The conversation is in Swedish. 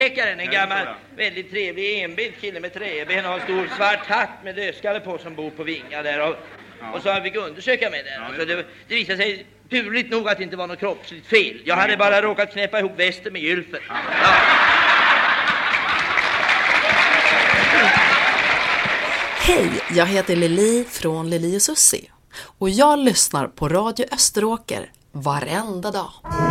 En gammal, väldigt trevlig enbild kille med träben och en stor svart hatt med dödskalle på som bor på Vinga där. Och så fick jag undersöka med det. Alltså det visade sig turligt nog att det inte var något kroppsligt fel. Jag hade bara råkat knäppa ihop västen med gylfen. Ja. Hej, jag heter Lili från Lili och Susie. Och jag lyssnar på Radio Österåker varenda dag.